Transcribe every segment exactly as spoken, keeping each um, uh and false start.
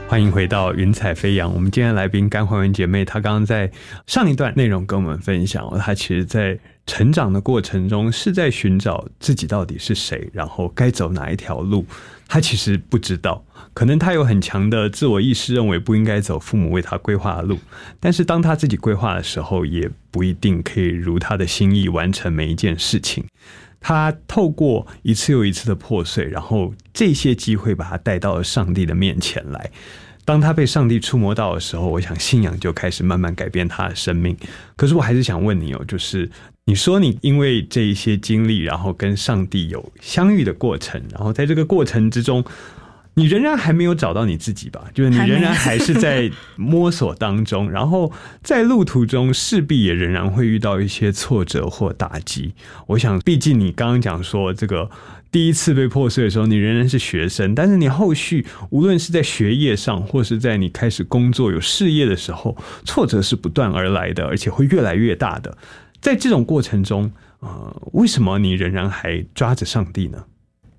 欢迎回到云彩飞扬。我们今天的来宾甘怀文姐妹，她刚刚在上一段内容跟我们分享，她其实在成长的过程中是在寻找自己到底是谁，然后该走哪一条路。她其实不知道，可能她有很强的自我意识，认为不应该走父母为她规划的路，但是当她自己规划的时候，也不一定可以如她的心意完成每一件事情。他透过一次又一次的破碎，然后这些机会把他带到了上帝的面前来。当他被上帝触摸到的时候，我想信仰就开始慢慢改变他的生命。可是我还是想问你哦，就是你说你因为这一些经历，然后跟上帝有相遇的过程，然后在这个过程之中，你仍然还没有找到你自己吧？就是你仍然还是在摸索当中，然后在路途中势必也仍然会遇到一些挫折或打击。我想，毕竟你刚刚讲说这个第一次被破碎的时候，你仍然是学生，但是你后续无论是在学业上，或是在你开始工作有事业的时候，挫折是不断而来的，而且会越来越大的。在这种过程中，呃，为什么你仍然还抓着上帝呢？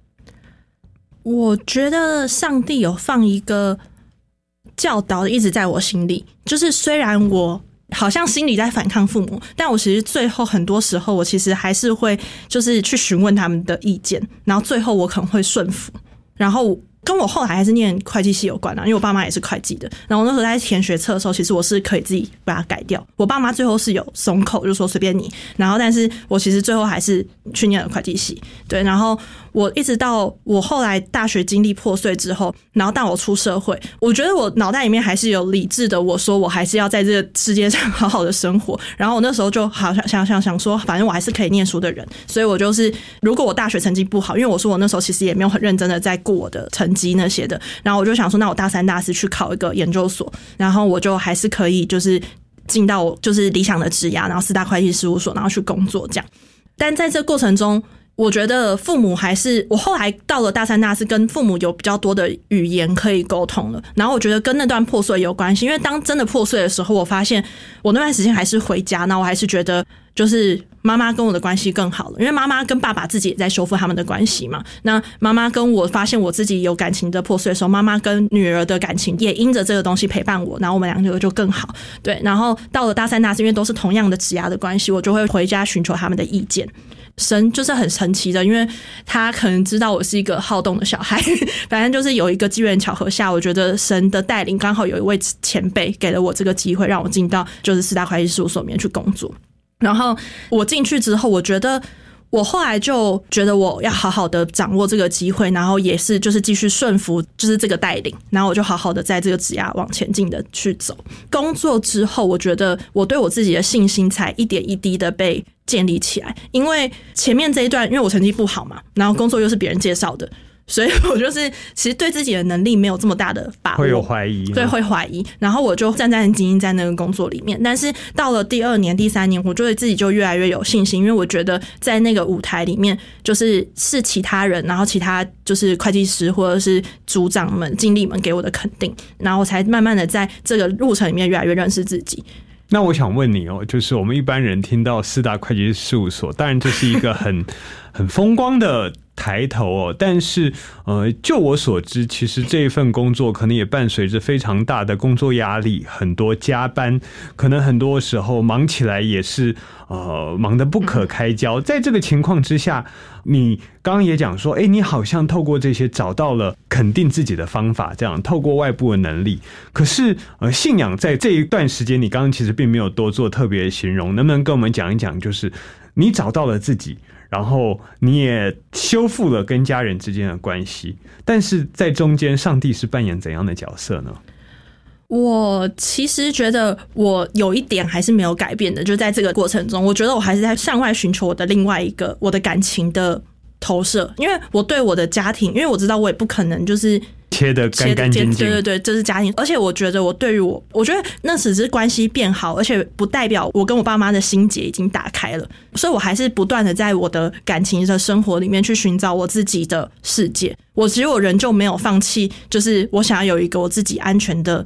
我觉得上帝有放一个教导一直在我心里，就是虽然我好像心里在反抗父母，但我其实最后很多时候我其实还是会就是去询问他们的意见，然后最后我可能会顺服，然后跟我后来还是念会计系有关啊，因为我爸妈也是会计的。然后那时候在填学测的时候，其实我是可以自己把它改掉。我爸妈最后是有松口，就说随便你。然后，但是我其实最后还是去念了会计系。对，然后我一直到我后来大学经历破碎之后，然后到我出社会，我觉得我脑袋里面还是有理智的，我说我还是要在这个世界上好好的生活。然后我那时候就好想想想想说，反正我还是可以念书的人，所以我就是如果我大学成绩不好，因为我说我那时候其实也没有很认真的在过我的成绩那些的，然后我就想说，那我大三大四去考一个研究所，然后我就还是可以就是进到就是理想的职涯，然后四大会计事务所，然后去工作这样。但在这过程中，我觉得父母还是我后来到了大三大四，跟父母有比较多的语言可以沟通了。然后我觉得跟那段破碎有关系，因为当真的破碎的时候，我发现我那段时间还是回家，那我还是觉得就是妈妈跟我的关系更好了，因为妈妈跟爸爸自己也在修复他们的关系嘛。那妈妈跟我发现我自己有感情的破碎的时候，妈妈跟女儿的感情也因着这个东西陪伴我，然后我们两个就更好。对，然后到了大三大四，因为都是同样的职涯的关系，我就会回家寻求他们的意见。神就是很神奇的，因为他可能知道我是一个好动的小孩，反正就是有一个机缘巧合下，我觉得神的带领刚好有一位前辈给了我这个机会，让我进到就是四大会计事务所里面去工作。然后我进去之后，我觉得我后来就觉得我要好好的掌握这个机会，然后也是就是继续顺服就是这个带领，然后我就好好的在这个职涯往前进的去走。工作之后，我觉得我对我自己的信心才一点一滴的被建立起来，因为前面这一段因为我成绩不好嘛，然后工作又是别人介绍的，所以我就是其实对自己的能力没有这么大的把握， 会有怀疑， 对，会怀疑。然后我就战战兢兢在那个工作里面，但是到了第二年、第三年，我对自己就越来越有信心，因为我觉得在那个舞台里面，就是是其他人，然后其他就是会计师或者是组长们、经理们给我的肯定，然后我才慢慢的在这个路程里面越来越认识自己。 那我想问你哦，就是我们一般人听到四大会计师事务所，当然这是一个很很风光的抬头哦，但是呃，就我所知，其实这一份工作可能也伴随着非常大的工作压力，很多加班，可能很多时候忙起来也是呃忙得不可开交。在这个情况之下，你刚刚也讲说，哎，你好像透过这些找到了肯定自己的方法，这样透过外部的能力。可是呃，信仰在这一段时间，你刚刚其实并没有多做特别的形容，能不能跟我们讲一讲，就是你找到了自己？然后你也修复了跟家人之间的关系，但是在中间上帝是扮演怎样的角色呢？ 我其实觉得我有一点还是没有改变的，就在这个过程中，我觉得我还是在向外寻求我的另外一个我的感情的投射，因为我对我的家庭，因为我知道我也不可能就是切得干干净净， 对对对，这是家庭。而且我觉得我对于我，我觉得那只是关系变好，而且不代表我跟我爸妈的心结已经打开了，所以我还是不断的在我的感情的生活里面去寻找我自己的世界。我其实我仍旧没有放弃，就是我想要有一个我自己安全的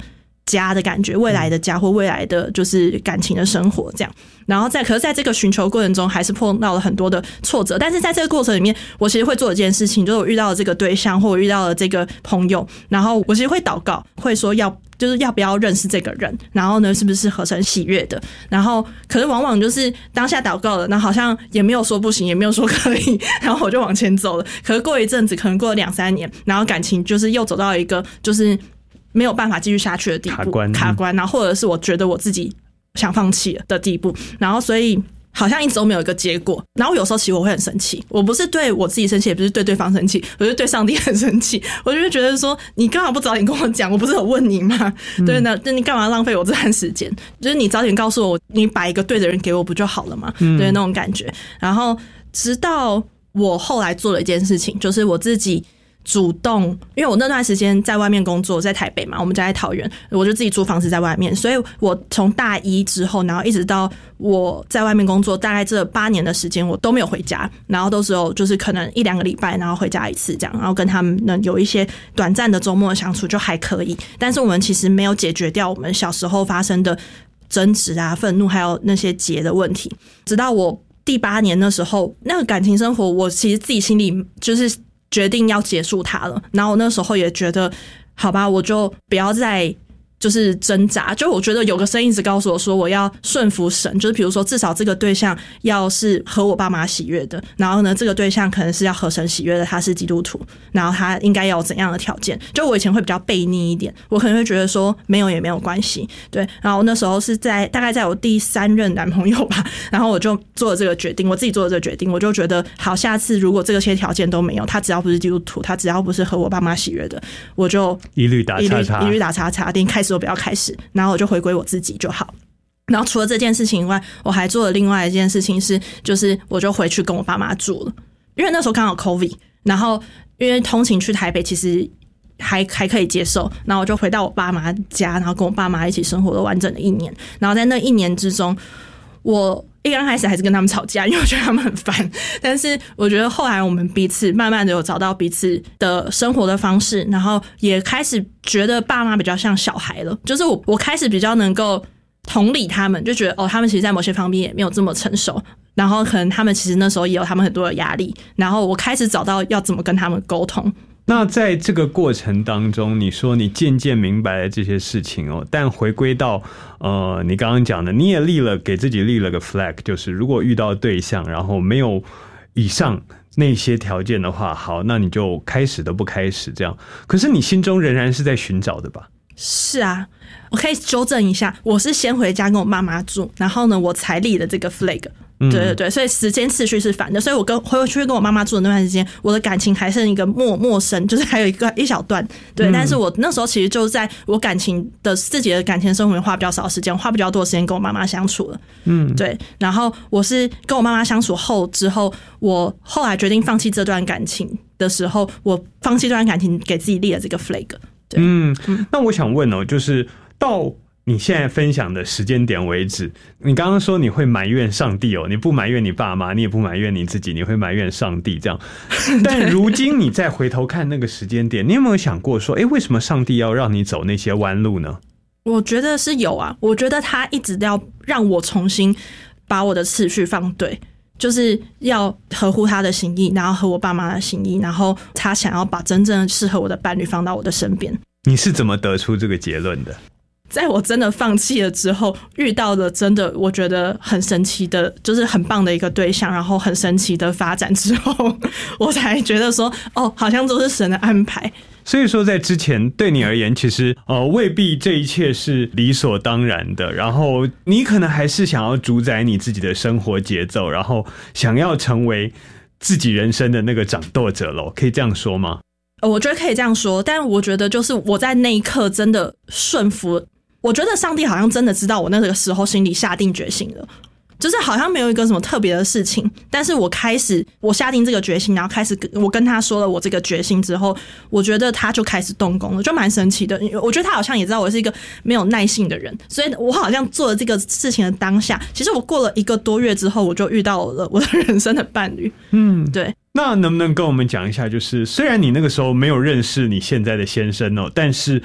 家的感觉，未来的家或未来的就是感情的生活这样。然后在可是在这个寻求过程中还是碰到了很多的挫折，但是在这个过程里面我其实会做一件事情，就是我遇到了这个对象或我遇到了这个朋友，然后我其实会祷告，会说要就是要不要认识这个人，然后呢是不是合成喜悦的，然后可是往往就是当下祷告了，然后好像也没有说不行也没有说可以，然后我就往前走了。可是过一阵子可能过了两三年，然后感情就是又走到一个就是没有办法继续下去的地步， 卡关卡关，然后或者是我觉得我自己想放弃了的地步，然后所以好像一直都没有一个结果。然后有时候其实我会很生气，我不是对我自己生气，也不是对对方生气，我是对上帝很生气。我就会觉得说，你干嘛不早点跟我讲？我不是有问你吗？嗯、对，那那你干嘛浪费我这段时间？就是你早点告诉我，你把一个对的人给我不就好了吗？嗯、对，那种感觉。然后直到我后来做了一件事情，就是我自己主动，因为我那段时间在外面工作，在台北嘛，我们家在桃园，我就自己租房子在外面，所以我从大一之后，然后一直到我在外面工作，大概这八年的时间，我都没有回家，然后都只有就是可能一两个礼拜，然后回家一次这样，然后跟他们能有一些短暂的周末的相处就还可以，但是我们其实没有解决掉我们小时候发生的争执啊、愤怒，还有那些结的问题，直到我第八年的时候，那个感情生活，我其实自己心里就是决定要结束它了，然后我那时候也觉得好吧，我就不要再就是挣扎，就我觉得有个声音一直告诉我说我要顺服神，就是比如说至少这个对象要是合我爸妈喜悦的，然后呢这个对象可能是要合神喜悦的，他是基督徒，然后他应该要有怎样的条件。就我以前会比较悖逆一点，我可能会觉得说没有也没有关系，对，然后那时候是在大概在我第三任男朋友吧，然后我就做了这个决定，我自己做了这个决定，我就觉得好，下次如果这些条件都没有，他只要不是基督徒，他只要不是合我爸妈喜悦的，我就一律打叉叉， 一律打叉叉，连开始都不要开始，然后我就回归我自己就好。然后除了这件事情以外，我还做了另外一件事情是，就是我就回去跟我爸妈住了，因为那时候刚好 COVID， 然后因为通勤去台北其实还还可以接受，然后我就回到我爸妈家，然后跟我爸妈一起生活了完整的一年。然后在那一年之中，我一刚开始还是跟他们吵架，因为我觉得他们很烦，但是我觉得后来我们彼此慢慢的有找到彼此的生活的方式，然后也开始觉得爸妈比较像小孩了，就是我我开始比较能够同理他们，就觉得哦，他们其实在某些方面也没有这么成熟，然后可能他们其实那时候也有他们很多的压力，然后我开始找到要怎么跟他们沟通。 那在这个过程当中，你说你渐渐明白了这些事情哦，但回归到呃，你刚刚讲的，你也立了给自己立了个 flag， 就是如果遇到对象，然后没有以上那些条件的话，好，那你就开始都不开始这样。可是你心中仍然是在寻找的吧？ 是啊，我可以纠正一下，我是先回家跟我妈妈住，然后呢，我才立了这个 flag。对对对，所以时间次序是反的，所以我跟回去跟我妈妈住的那段时间，我的感情还剩一个陌陌生，就是还有一个一小段，对、嗯。但是我那时候其实就在我感情的自己的感情生活里花比较少的时间，花比较多的时间跟我妈妈相处了，嗯，对。然后我是跟我妈妈相处后之后，我后来决定放弃这段感情的时候，我放弃这段感情，给自己立了这个 flag。对， 嗯，那我想问哦，就是到你现在分享的时间点为止，你刚刚说你会埋怨上帝哦，你不埋怨你爸妈，你也不埋怨你自己，你会埋怨上帝这样。但如今你再回头看那个时间点，你有没有想过说，哎，为什么上帝要让你走那些弯路呢？ 我觉得是有啊，我觉得他一直要让我重新把我的次序放对，就是要合乎他的心意，然后合我爸妈的心意，然后他想要把真正适合我的伴侣放到我的身边。 你是怎么得出这个结论的？ 在我真的放弃了之后，遇到了真的我觉得很神奇的，就是很棒的一个对象，然后很神奇的发展之后，我才觉得说，哦，好像都是神的安排。 所以说在之前对你而言，其实呃未必这一切是理所当然的，然后你可能还是想要主宰你自己的生活节奏，然后想要成为自己人生的那个掌舵者咯，可以这样说吗？ 我觉得可以这样说，但我觉得就是我在那一刻真的顺服，我觉得上帝好像真的知道我那个时候心里下定决心了，就是好像没有一个什么特别的事情，但是我开始我下定这个决心，然后开始我跟他说了我这个决心之后，我觉得他就开始动工了，就蛮神奇的。我觉得他好像也知道我是一个没有耐性的人，所以我好像做了这个事情的当下，其实我过了一个多月之后，我就遇到了我的人生的伴侣。嗯，对。 那能不能跟我们讲一下，就是虽然你那个时候没有认识你现在的先生哦，但是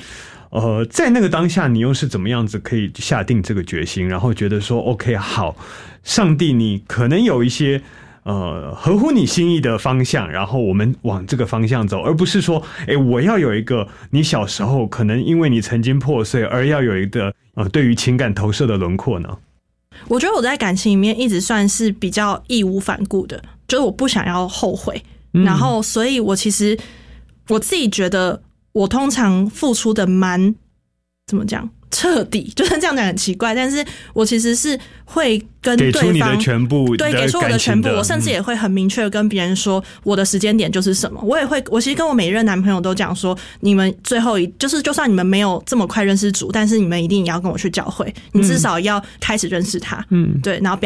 呃，在那个当下，你又是怎么样子可以下定这个决心，然后觉得说 OK 好，上帝你可能有一些呃合乎你心意的方向，然后我们往这个方向走，而不是说哎，我要有一个你小时候可能因为你曾经破碎而要有一个呃对于情感投射的轮廓呢？ 我觉得我在感情里面一直算是比较义无反顾的，就是我不想要后悔，嗯、然后所以我其实我自己觉得我通常付出的蛮怎么讲彻底，就是这样讲很奇怪，但是我其实是会跟对方给出你的全部的， 对，给出我的全部，我甚至也会很明确跟别人说我的时间点就是什么。我也会，我其实跟我每一任男朋友都讲说，你们最后一就是就算你们没有这么快认识主，但是你们一定也要跟我去教会，你至少要开始认识他，嗯，对，然后不